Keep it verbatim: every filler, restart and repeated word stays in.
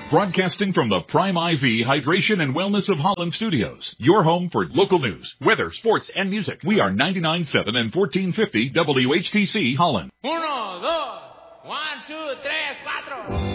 Broadcasting from the Prime I V Hydration and Wellness of Holland Studios. Your home for local news, weather, sports, and music. We are ninety-nine point seven and fourteen fifty W H T C Holland. Uno, dos, one, two, tres, cuatro.